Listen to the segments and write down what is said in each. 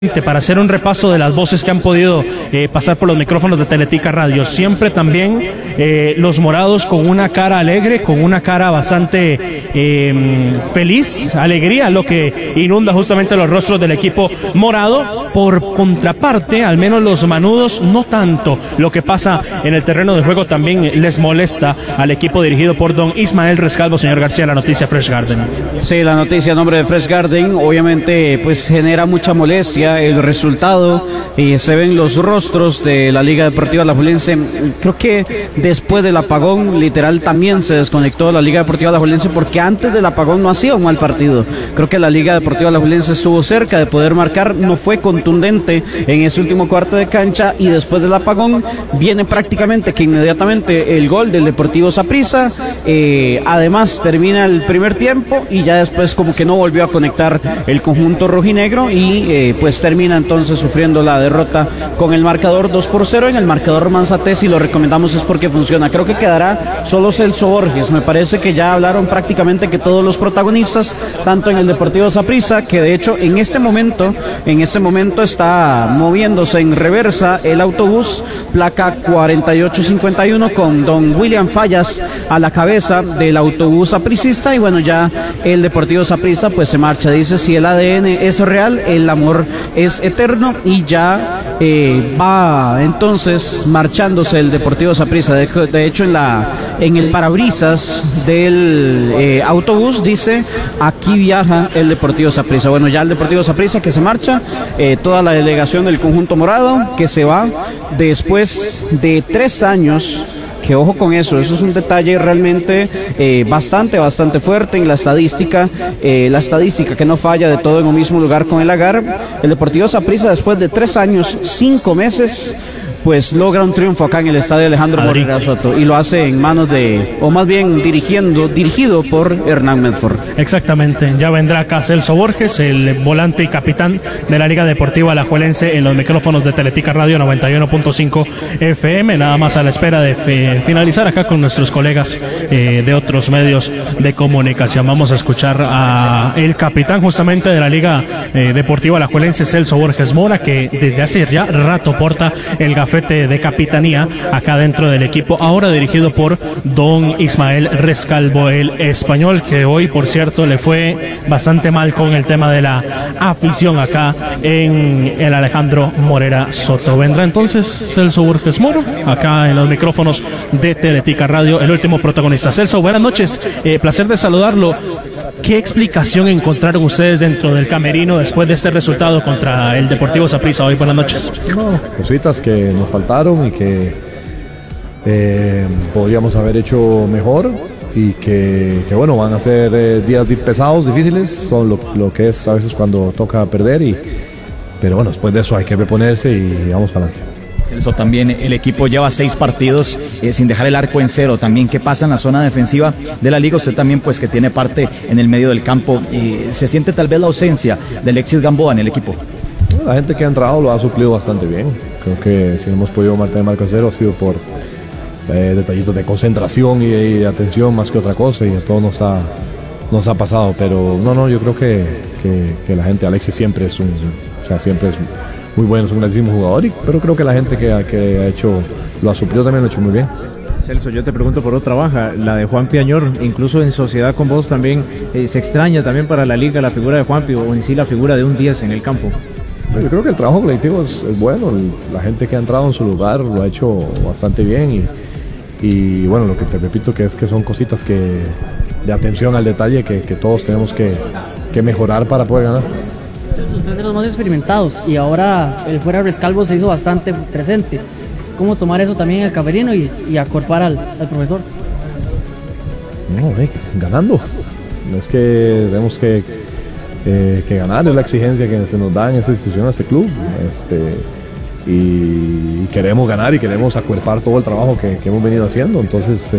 Para hacer un repaso de las voces que han podido pasar por los micrófonos de Teletica Radio. Siempre también los morados con una cara alegre, con una cara bastante feliz, alegría, lo que inunda justamente los rostros del equipo morado. Por contraparte, al menos los manudos, no tanto. Lo que pasa en el terreno de juego también les molesta al equipo dirigido por don Ismael Rescalvo. Señor García, la noticia Fresh Garden. Sí, la noticia a nombre de Fresh Garden, obviamente pues genera mucha molestia el resultado y se ven los rostros de la Liga Deportiva Alajuelense. Creo que después del apagón literal también se desconectó la Liga Deportiva Alajuelense, porque antes del apagón no hacía un mal partido. Creo que la Liga Deportiva Alajuelense estuvo cerca de poder marcar, no fue contundente en ese último cuarto de cancha, y después del apagón viene prácticamente que inmediatamente el gol del Deportivo Saprissa. Además termina el primer tiempo y ya después como que no volvió a conectar el conjunto rojinegro y pues termina entonces sufriendo la derrota con el marcador 2-0 en el marcador Manzate. Si lo recomendamos es porque funciona. Creo que quedará solo Celso Borges. Me parece que ya hablaron prácticamente que todos los protagonistas, tanto en el Deportivo Saprissa, que de hecho en este momento está moviéndose en reversa el autobús, placa 4851, con don William Fallas a la cabeza del autobús sapricista. Y bueno, ya el Deportivo Saprissa pues se marcha. Dice: si el ADN es real, el amor es eterno. Y ya va entonces marchándose el Deportivo Saprissa. De hecho en el parabrisas del autobús dice: aquí viaja el Deportivo Saprissa. Bueno, ya el Deportivo Saprissa que se marcha, toda la delegación del conjunto morado que se va después de 3 años. Que ojo con eso es un detalle realmente bastante fuerte en la estadística que no falla, de todo en un mismo lugar con el Agar. El Deportivo Saprissa, después de 3 años, 5 meses, pues logra un triunfo acá en el estadio Alejandro Morera Soto, y lo hace en manos dirigido por Hernán Medford. Exactamente, ya vendrá acá Celso Borges, el volante y capitán de la Liga Deportiva Alajuelense, en los micrófonos de Teletica Radio 91.5 FM, nada más a la espera de finalizar acá con nuestros colegas de otros medios de comunicación. Vamos a escuchar a el capitán justamente de la Liga Deportiva Alajuelense, Celso Borges Mora, que desde hace ya rato porta el gafete de capitanía acá dentro del equipo, ahora dirigido por don Ismael Rescalvo, el español, que hoy por cierto le fue bastante mal con el tema de la afición acá en el Alejandro Morera Soto. Vendrá entonces Celso Borges Moro acá en los micrófonos de Teletica Radio, el último protagonista. Celso, buenas noches, placer de saludarlo. ¿Qué explicación encontraron ustedes dentro del camerino después de este resultado contra el Deportivo Saprissa hoy? Buenas noches. No, cositas que nos faltaron y que podríamos haber hecho mejor, y que bueno, van a ser días pesados, difíciles, son lo que es a veces cuando toca perder, pero bueno, después de eso hay que reponerse y vamos para adelante. Celso, también el equipo lleva 6 partidos sin dejar el arco en cero. También, ¿qué pasa en la zona defensiva de la liga? Usted también, pues, que tiene parte en el medio del campo, ¿se siente tal vez la ausencia de Alexis Gamboa en el equipo? La gente que ha entrado lo ha suplido bastante bien. Creo que si no hemos podido mantener marco cero ha sido por detallitos de concentración y de atención más que otra cosa, y todo nos ha pasado. Pero no, yo creo que la gente, Alexis siempre es muy bueno, es un grandísimo jugador, pero creo que la gente que ha hecho, lo ha suplido también, lo ha hecho muy bien. Celso, yo te pregunto por otra baja, la de Juan Piañor, incluso en sociedad con vos también, se extraña también para la liga la figura de Juanpi, o en sí la figura de un 10 en el campo. Yo creo que el trabajo colectivo es bueno, la gente que ha entrado en su lugar lo ha hecho bastante bien, y bueno, lo que te repito que son cositas de atención al detalle que todos tenemos que mejorar para poder ganar. Usted es de los más experimentados y ahora el fuera Rescalvo se hizo bastante presente. ¿Cómo tomar eso también en el camerino y acorpar al profesor? No, ganando. Es que tenemos que ganar, es la exigencia que se nos da en esta institución, en este club. Y queremos ganar y queremos acuerpar todo el trabajo que hemos venido haciendo. Entonces,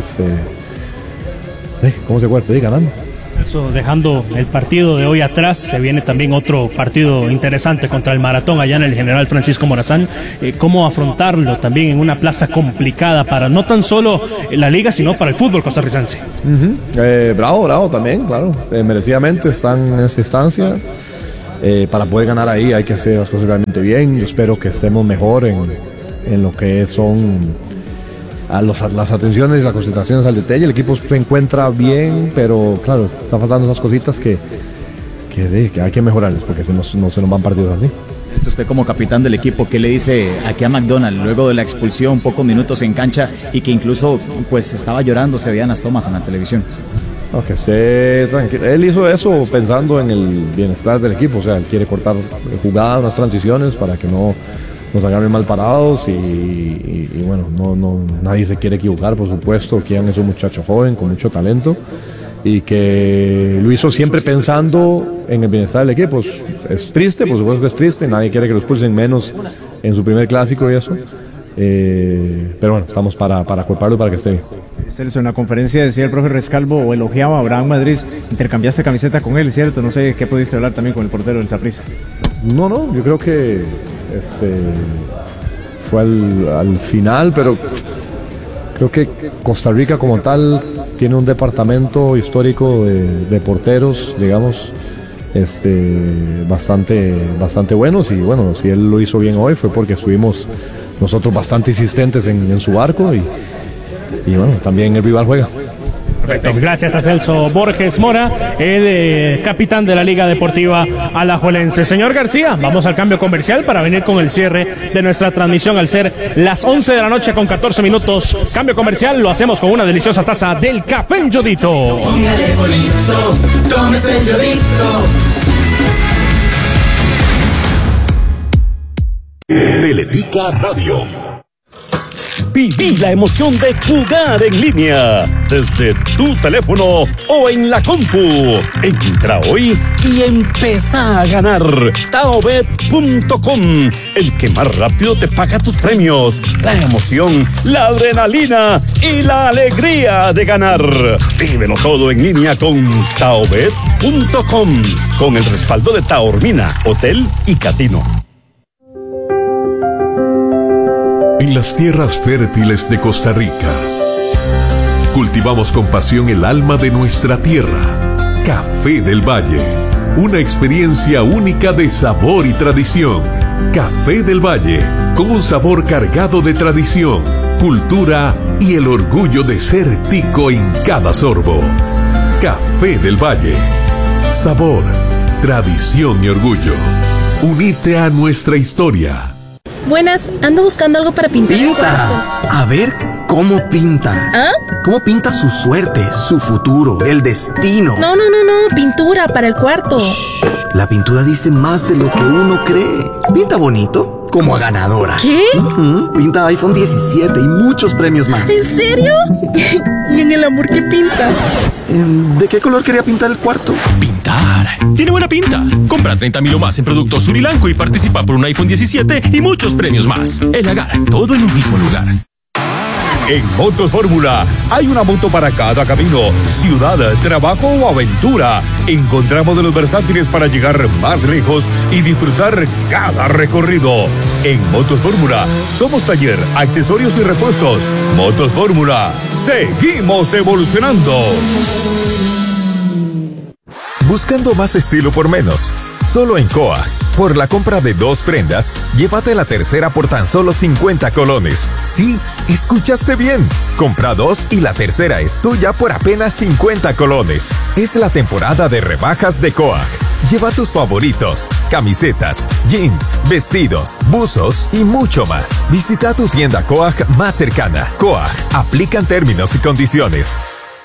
¿cómo se acuerpa? Ganando. Eso, dejando el partido de hoy atrás, se viene también otro partido interesante contra el Maratón allá en el General Francisco Morazán. ¿Cómo afrontarlo también en una plaza complicada para no tan solo la liga, sino para el fútbol costarricense? Bravo también, claro. Merecidamente están en esta instancia. para poder ganar ahí hay que hacer las cosas realmente bien. Yo espero que estemos mejor en lo que son las atenciones y las concentraciones al detalle. El equipo se encuentra bien, pero claro, está faltando esas cositas que hay que mejorarles, porque no se nos van partidos así. Usted como capitán del equipo, ¿qué le dice aquí a McDonald luego de la expulsión, pocos minutos en cancha y que incluso pues estaba llorando, se veían las tomas en la televisión? No, que esté tranquilo. Él hizo eso pensando en el bienestar del equipo, o sea, él quiere cortar jugadas, unas transiciones para que no nos agarren mal parados y bueno, nadie se quiere equivocar, por supuesto. Kian es un muchacho joven con mucho talento y que lo hizo siempre pensando en el bienestar del equipo. Es triste, por supuesto que es triste, nadie quiere que lo expulsen, menos en su primer clásico y eso. Pero bueno, estamos para culparlo para que esté bien. Celso, en la conferencia decía el profe Rescalvo, o elogiaba a Abraham Madrid, intercambiaste camiseta con él, ¿cierto? No sé qué pudiste hablar también con el portero del Saprissa. No, yo creo que fue al final, pero creo que Costa Rica como tal tiene un departamento histórico de porteros, digamos, bastante buenos, y bueno, si él lo hizo bien hoy fue porque estuvimos nosotros bastante insistentes en su arco y bueno, también el rival juega. Perfecto, gracias a Celso Borges Mora, el capitán de la Liga Deportiva Alajuelense. Señor García, vamos al cambio comercial para venir con el cierre de nuestra transmisión al ser las 11 de la noche con 14 minutos. Cambio comercial, lo hacemos con una deliciosa taza del Café en Yodito. Póngale bonito, tómese el Yodito. Teletica Radio. Viví la emoción de jugar en línea desde tu teléfono o en la compu. Entra hoy y empezá a ganar. Taobet.com, el que más rápido te paga tus premios. La emoción, la adrenalina y la alegría de ganar. Vívelo todo en línea con Taobet.com, con el respaldo de Taormina, Hotel y Casino. En las tierras fértiles de Costa Rica, cultivamos con pasión el alma de nuestra tierra. Café del Valle, una experiencia única de sabor y tradición. Café del Valle, con un sabor cargado de tradición, cultura y el orgullo de ser tico en cada sorbo. Café del Valle, sabor, tradición y orgullo. Unite a nuestra historia. Buenas, ando buscando algo para pintar. ¡Pinta! A ver cómo pinta. ¿Ah? ¿Cómo pinta su suerte, su futuro, el destino? No, pintura para el cuarto. Shh, la pintura dice más de lo que uno cree. Pinta bonito, como a ganadora. ¿Qué? Pinta iPhone 17 y muchos premios más. ¿En serio? ¿Y en el amor qué pinta? ¿De qué color quería pintar el cuarto? Pintar. Tiene buena pinta. Compra 30,000 o más en productos Surilanco y participa por un iPhone 17 y muchos premios más. El Agar, todo en un mismo lugar. En Motos Fórmula hay una moto para cada camino, ciudad, trabajo o aventura. Encontramos de los versátiles para llegar más lejos y disfrutar cada recorrido. En Motos Fórmula somos taller, accesorios y repuestos. Motos Fórmula, seguimos evolucionando. Buscando más estilo por menos. Solo en Coag. Por la compra de 2 prendas, llévate la tercera por tan solo 50 colones. Sí, escuchaste bien. Compra 2 y la tercera es tuya por apenas 50 colones. Es la temporada de rebajas de Coag. Lleva tus favoritos, camisetas, jeans, vestidos, buzos y mucho más. Visita tu tienda Coag más cercana. Coag. Aplican términos y condiciones.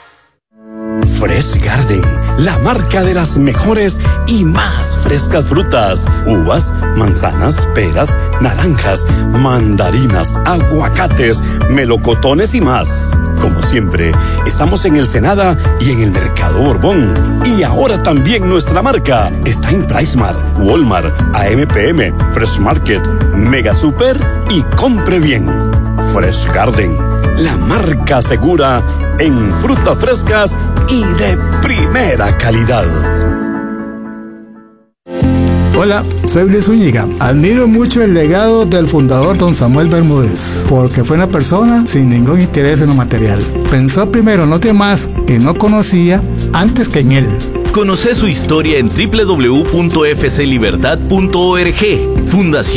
Fresh Garden, la marca de las mejores y más frescas frutas, uvas, manzanas, peras, naranjas, mandarinas, aguacates, melocotones y más. Como siempre, estamos en el Senada y en el Mercado Borbón. Y ahora también nuestra marca está en PriceMart, Walmart, AMPM, Fresh Market, Mega Super y Compre Bien. Fresh Garden, la marca segura en frutas frescas y de primera calidad. Hola, soy Luis Zúñiga. Admiro mucho el legado del fundador don Samuel Bermúdez, porque fue una persona sin ningún interés en lo material. Pensó primero en los demás que no conocía antes que en él. Conoce su historia en www.fclibertad.org. Fundación